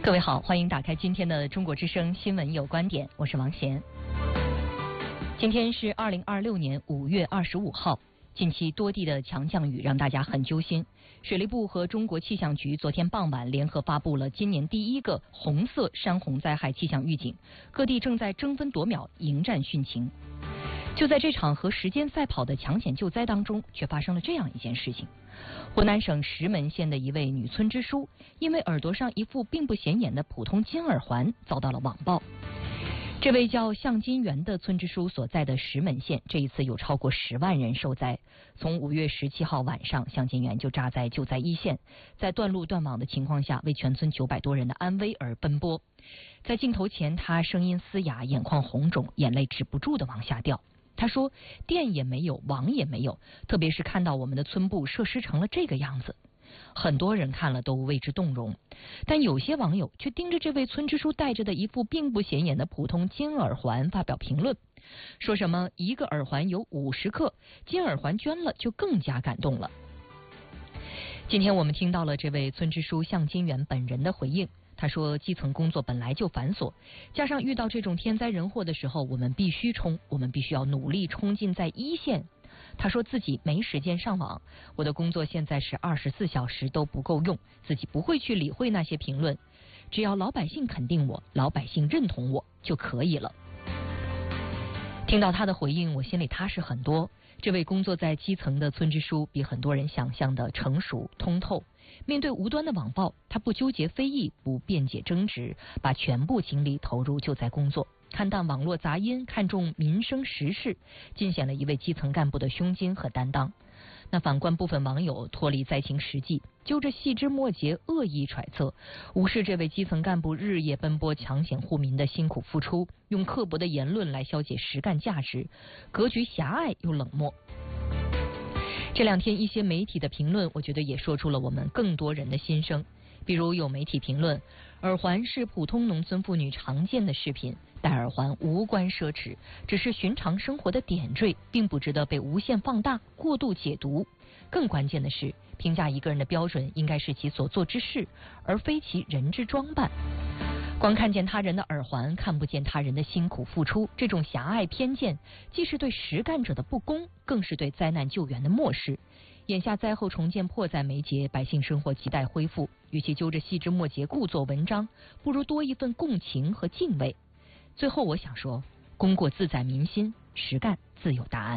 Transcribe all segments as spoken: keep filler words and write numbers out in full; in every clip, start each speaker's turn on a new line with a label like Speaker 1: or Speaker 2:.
Speaker 1: 各位好，欢迎打开今天的中国之声新闻有观点，我是王贤。今天是二零二六年五月二十五号，近期多地的强降雨让大家很揪心。水利部和中国气象局昨天傍晚联合发布了今年第一个红色山洪灾害气象预警，各地正在争分夺秒迎战汛情。就在这场和时间赛跑的抢险救灾当中，却发生了这样一件事情。湖南省石门县的一位女村支书，因为耳朵上一副并不显眼的普通金耳环遭到了网暴。这位叫向金元的村支书所在的石门县，这一次有超过十万人受灾。从五月十七号晚上，向金元就扎在救灾一线，在断路断网的情况下，为全村九百多人的安危而奔波。在镜头前，他声音嘶哑，眼眶红肿，眼泪止不住的往下掉。他说，电也没有，网也没有，特别是看到我们的村部设施成了这个样子，很多人看了都为之动容。但有些网友却盯着这位村支书戴着的一副并不显眼的普通金耳环发表评论，说什么一个耳环有五十克，金耳环捐了就更加感动了。今天我们听到了这位村支书向金元本人的回应。他说，基层工作本来就繁琐，加上遇到这种天灾人祸的时候，我们必须冲，我们必须要努力冲进在一线。他说自己没时间上网，我的工作现在是二十四小时都不够用，自己不会去理会那些评论，只要老百姓肯定我，老百姓认同我就可以了。听到他的回应，我心里踏实很多。这位工作在基层的村支书比很多人想象的成熟通透，面对无端的网暴，他不纠结非议，不辩解争执，把全部精力投入救灾工作，看淡网络杂音，看重民生时事，尽显了一位基层干部的胸襟和担当。那反观部分网友脱离灾情实际，揪着细枝末节恶意揣测，无视这位基层干部日夜奔波抢险护民的辛苦付出，用刻薄的言论来消解实干价值，格局狭隘又冷漠。这两天一些媒体的评论，我觉得也说出了我们更多人的心声。比如有媒体评论，耳环是普通农村妇女常见的饰品，戴耳环无关奢侈，只是寻常生活的点缀，并不值得被无限放大、过度解读。更关键的是，评价一个人的标准应该是其所做之事，而非其人之装扮。光看见他人的耳环，看不见他人的辛苦付出，这种狭隘偏见，既是对实干者的不公，更是对灾难救援的漠视。眼下灾后重建迫在眉睫，百姓生活亟待恢复，与其揪着细枝末节故作文章，不如多一份共情和敬畏。最后我想说，功过自在民心，实干自有答案。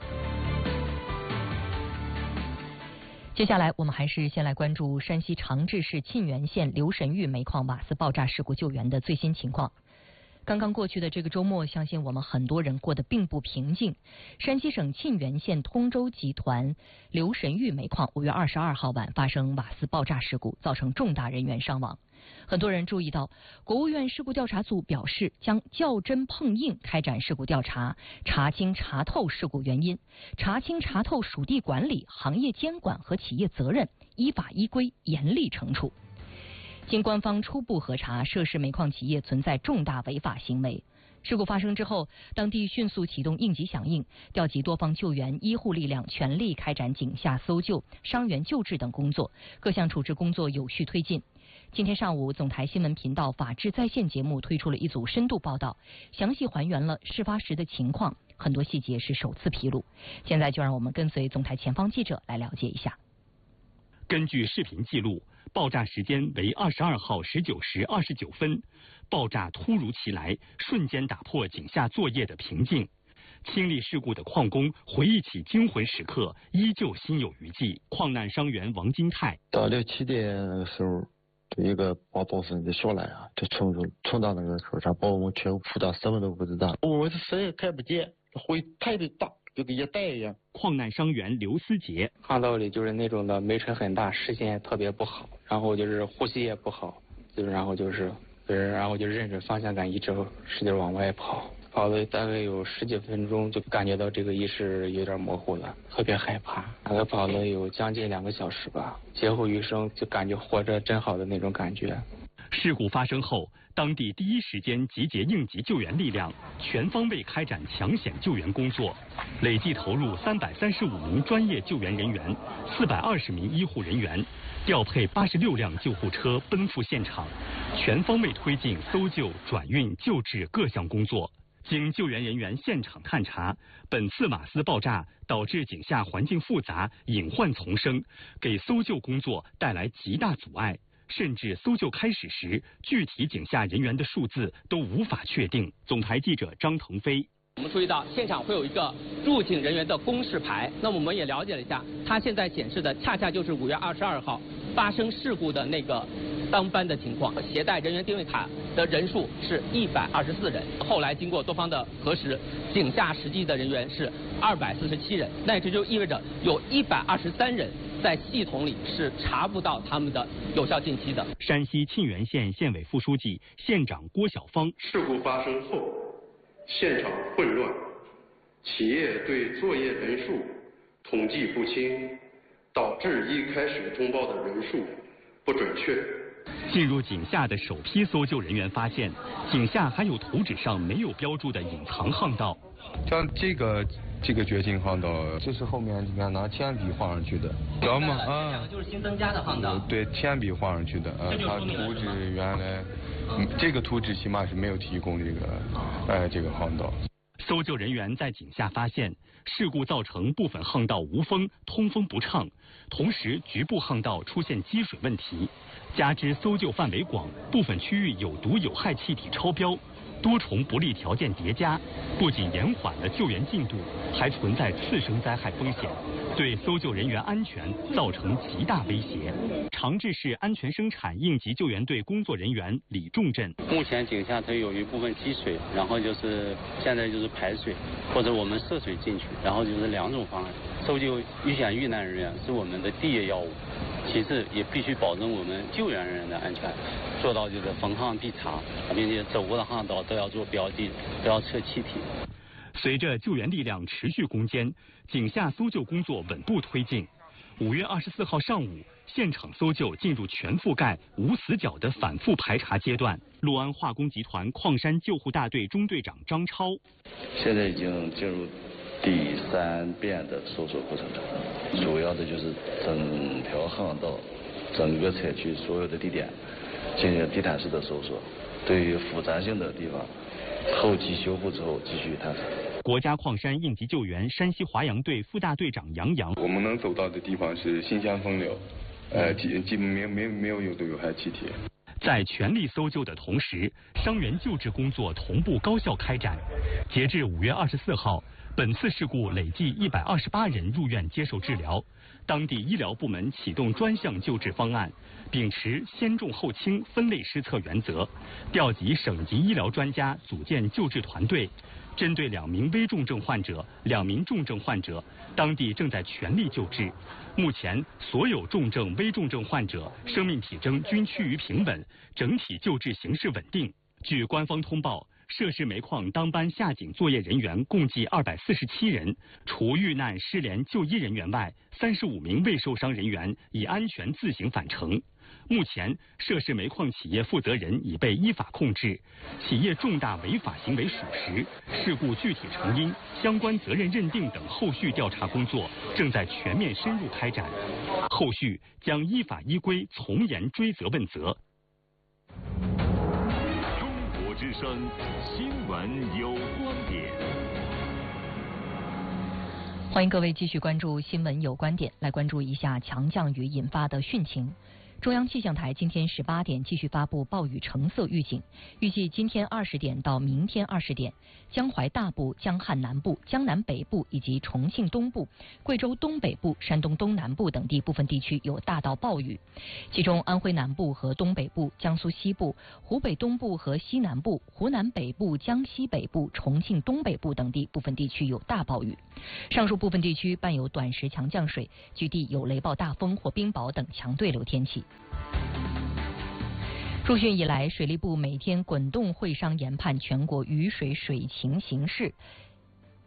Speaker 1: 接下来我们还是先来关注山西长治市沁源县刘神峪煤矿瓦斯爆炸事故救援的最新情况。刚刚过去的这个周末，相信我们很多人过得并不平静。山西省沁源县通州集团刘神峪煤矿五月二十二号晚发生瓦斯爆炸事故，造成重大人员伤亡。很多人注意到，国务院事故调查组表示将较真碰硬开展事故调查，查清查透事故原因，查清查透属地管理、行业监管和企业责任，依法依规严厉惩处。经官方初步核查，涉事煤矿企业存在重大违法行为。事故发生之后，当地迅速启动应急响应，调集多方救援医护力量，全力开展井下搜救、伤员救治等工作，各项处置工作有序推进。今天上午，总台新闻频道法治在线节目推出了一组深度报道，详细还原了事发时的情况，很多细节是首次披露。现在就让我们跟随总台前方记者来了解一下。
Speaker 2: 根据视频记录，爆炸时间为二十二号十九时二十九分，爆炸突如其来，瞬间打破井下作业的平静。亲历事故的矿工回忆起惊魂时刻，依旧心有余悸。矿难伤员王金泰：
Speaker 3: 到六七点的时候，有一个爆爆声就上来啊，就冲冲冲到那个手上，把我们全部扑倒，什么都不知道。我们是谁也看不见，灰太大。就跟一袋一样。
Speaker 2: 矿难伤员刘思杰，
Speaker 4: 矿道里就是那种的煤尘很大，视线也特别不好，然后就是呼吸也不好，就是然后就是就是然后就认准方向感，一直使劲往外跑，跑了大概有十几分钟，就感觉到这个意识有点模糊了，特别害怕。大概跑了有将近两个小时吧，劫后余生，就感觉活着真好的那种感觉。
Speaker 2: 事故发生后，当地第一时间集结应急救援力量，全方位开展抢险救援工作，累计投入三百三十五名专业救援人员、四百二十名医护人员，调配八十六辆救护车奔赴现场，全方位推进搜救、转运、救治各项工作。经救援人员现场探查，本次瓦斯爆炸导致井下环境复杂、隐患丛生，给搜救工作带来极大阻碍。甚至搜救开始时，具体井下人员的数字都无法确定。总台记者张腾飞。
Speaker 5: 我们注意到现场会有一个入井人员的公示牌，那我们也了解了一下，它现在显示的恰恰就是五月二十二号发生事故的那个当班的情况。携带人员定位卡的人数是一百二十四人，后来经过多方的核实，井下实际的人员是二百四十七人，那这就意味着有一百二十三人在系统里是查不到他们的有效信息的。
Speaker 2: 山西沁源县县委副书记、县长郭晓芳。
Speaker 6: 事故发生后，现场混乱，企业对作业人数统计不清，导致一开始通报的人数不准确。
Speaker 2: 进入井下的首批搜救人员发现，井下还有图纸上没有标注的隐藏巷道。
Speaker 7: 像这个这个绝境巷道，这是后面你看拿铅笔画上去的，知道吗？啊，
Speaker 5: 就是新增加的巷道。
Speaker 7: 对，铅笔画上去的，呃，它图纸原来，嗯，这个图纸起码是没有提供这个，呃，这个巷道。
Speaker 2: 搜救人员在井下发现，事故造成部分巷道无风、通风不畅，同时局部巷道出现积水问题，加之搜救范围广，部分区域有毒有害气体超标。多重不利条件叠加，不仅延缓了救援进度，还存在次生灾害风险，对搜救人员安全造成极大威胁。长治市安全生产应急救援队工作人员李仲振：
Speaker 8: 目前井下它有一部分积水，然后就是现在就是排水，或者我们涉水进去，然后就是两种方案。搜救遇险遇难人员是我们的第一要务，其次也必须保证我们救援人员的安全，做到就是逢항必查，并且走过的巷道都要做标记，都要测气体。
Speaker 2: 随着救援力量持续攻坚，井下搜救工作稳步推进。五月二十四号上午，现场搜救进入全覆盖、无死角的反复排查阶段。陆安化工集团矿山救护大队中队长张超：
Speaker 9: 现在已经进入第三遍的搜索过程中，主要的就是整条巷道、整个采区所有的地点进行地毯式的搜索，对于复杂性的地方，后期修复之后继续探索。
Speaker 2: 国家矿山应急救援山西华阳队副大队长杨洋：
Speaker 7: 我们能走到的地方是新乡风流，呃，基基本没没没有有毒有害气体。
Speaker 2: 在全力搜救的同时，伤员救治工作同步高效开展。截至五月二十四号，本次事故累计一百二十八人入院接受治疗。当地医疗部门启动专项救治方案，秉持先重后轻分类施策原则，调集省级医疗专家组建救治团队。针对两名危重症患者、两名重症患者，当地正在全力救治。目前，所有重症、危重症患者生命体征均趋于平稳，整体救治形势稳定。据官方通报，涉事煤矿当班下井作业人员共计二百四十七人，除遇难失联就医人员外，三十五名未受伤人员已安全自行返程。目前，涉事煤矿企业负责人已被依法控制，企业重大违法行为属实，事故具体成因、相关责任认定等后续调查工作正在全面深入开展，后续将依法依规从严追责问责。
Speaker 10: 中国之声新闻有观点，
Speaker 1: 欢迎各位继续关注新闻有观点，来关注一下强降雨引发的汛情。中央气象台今天十八点继续发布暴雨橙色预警，预计今天二十点到明天二十点，江淮大部、江汉南部、江南北部以及重庆东部、贵州东北部、山东东南部等地部分地区有大到暴雨，其中安徽南部和东北部、江苏西部、湖北东部和西南部、湖南北部、江西北部、重庆东北部等地部分地区有大暴雨，上述部分地区伴有短时强降水，局地有雷暴大风或冰雹等强对流天气。入汛以来，水利部每天滚动会商研判全国雨水水情形势，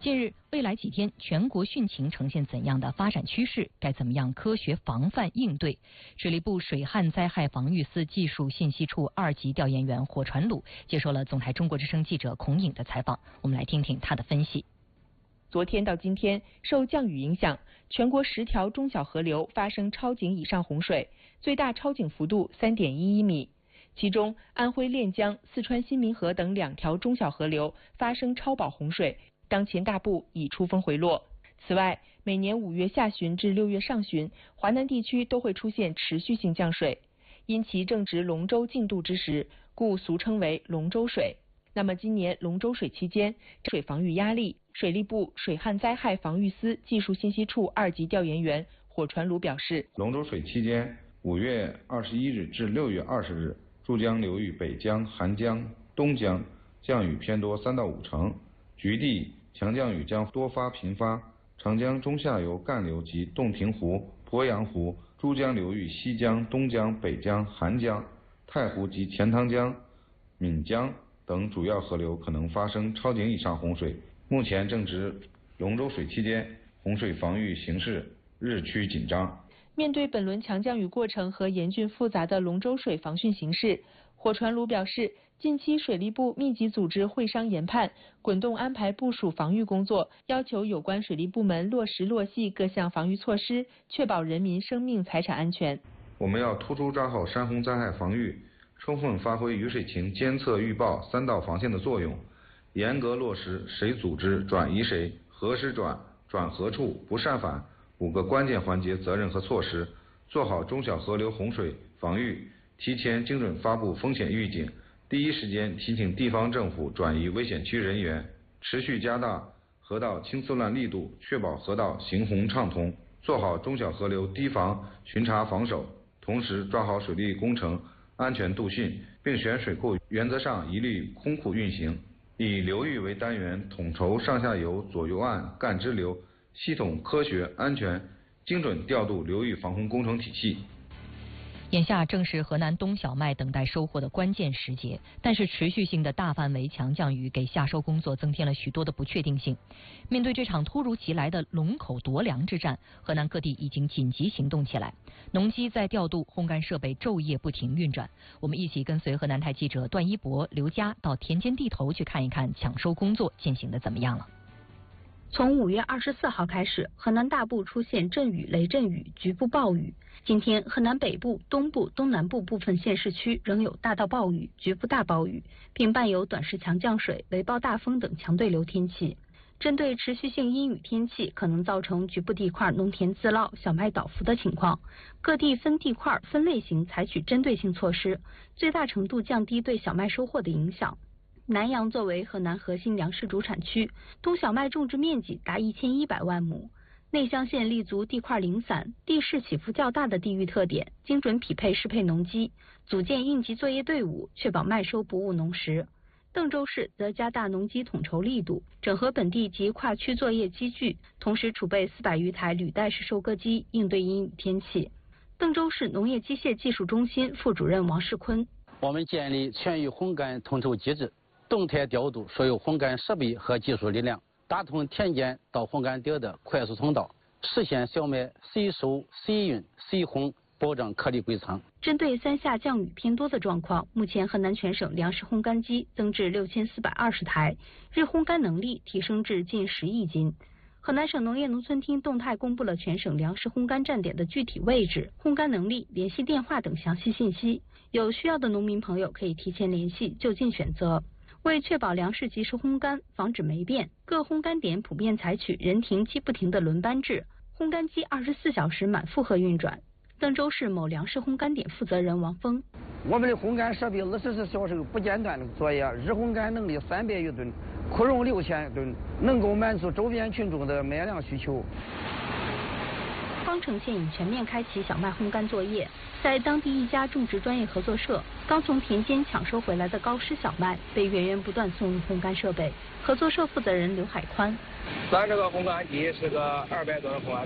Speaker 1: 近日，未来几天全国汛情呈现怎样的发展趋势？该怎么样科学防范应对？水利部水旱灾害防御司技术信息处二级调研员火传鲁接受了总台中国之声记者孔颖的采访，我们来听听他的分析。
Speaker 11: 昨天到今天，受降雨影响，全国十条中小河流发生超警以上洪水，最大超警幅度 三点一一米。其中，安徽练江、四川新民河等两条中小河流发生超保洪水，当前大部已出峰回落。此外，每年五月下旬至六月上旬，华南地区都会出现持续性降水，因其正值龙舟竞渡之时，故俗称为龙舟水。那么今年龙舟水期间，水防御压力，水利部水旱灾害防御司技术信息处二级调研员火传鲁表示，
Speaker 12: 龙舟水期间，五月二十一日至六月二十日，珠江流域北江、韩江、东江降雨偏多三到五成，局地强降雨将多发频发。长江中下游干流及洞庭湖、鄱阳湖、珠江流域西江、东江、北江、韩江、太湖及钱塘江、岷江等主要河流可能发生超警以上洪水。目前正值龙舟水期间，洪水防御形势日趋紧张。
Speaker 11: 面对本轮强降雨过程和严峻复杂的龙舟水防汛形势，火传鲁表示，近期水利部密集组织会商研判，滚动安排部署防御工作，要求有关水利部门落实落细各项防御措施，确保人民生命财产安全。
Speaker 12: 我们要突出抓好山洪灾害防御，充分发挥雨水情监测预报三道防线的作用，严格落实谁组织转移谁、何时转、转何处、不擅返五个关键环节责任和措施，做好中小河流洪水防御，提前精准发布风险预警，第一时间提醒地方政府转移危险区人员，持续加大河道清刺乱力度，确保河道行洪畅通，做好中小河流堤防巡查防守，同时抓好水利工程安全度汛，并选水库原则上一律空库运行，以流域为单元，统筹上下游、左右岸、干支流，系统、科学、安全、精准调度流域防洪工程体系。
Speaker 1: 眼下正是河南冬小麦等待收获的关键时节，但是持续性的大范围强降雨给夏收工作增添了许多的不确定性。面对这场突如其来的龙口夺粮之战，河南各地已经紧急行动起来，农机在调度，烘干设备昼夜不停运转。我们一起跟随河南台记者段一博、刘佳到田间地头去看一看抢收工作进行的怎么样了。
Speaker 13: 从五月二十四号开始，河南大部出现阵雨、雷阵雨、局部暴雨。今天，河南北部、东部、东南部部分县市区仍有大到暴雨、局部大暴雨，并伴有短时强降水、雷暴大风等强对流天气。针对持续性阴雨天气可能造成局部地块农田自涝、小麦倒伏的情况，各地分地块、分类型采取针对性措施，最大程度降低对小麦收获的影响。南阳作为河南核心粮食主产区，冬小麦种植面积达一千一百万亩。内乡县立足地块零散、地势起伏较大的地域特点，精准匹配适配农机，组建应急作业队伍，确保麦收不误农时。邓州市则加大农机统筹力度，整合本地及跨区作业机具，同时储备四百余台履带式收割机，应对阴雨天气。邓州市农业机械技术中心副主任王世坤：
Speaker 14: 我们建立全域烘干统筹机制，动态调度所有烘干设备和技术力量，打通田间到烘干点的快速通道，实现小麦随收随运随烘，保障颗粒归仓。
Speaker 13: 针对三下降雨偏多的状况，目前河南全省粮食烘干机增至六千四百二十台，日烘干能力提升至近十亿斤。河南省农业农村厅动态公布了全省粮食烘干站点的具体位置、烘干能力、联系电话等详细信息，有需要的农民朋友可以提前联系，就近选择。为确保粮食及时烘干，防止霉变，各烘干点普遍采取人停机不停的轮班制，烘干机二十四小时满负荷运转。邓州市某粮食烘干点负责人王峰：
Speaker 15: 我们的烘干设备二十四小时不间断的作业，日烘干能力三百余吨，库容六千吨，能够满足周边群众的麦粮需求。
Speaker 13: 方城县已全面开启小麦烘干作业，在当地一家种植专业合作社，刚从田间抢收回来的高湿小麦被源源不断送入烘干设备。合作社负责人刘海宽：
Speaker 16: 咱这个烘干机是个二百吨烘干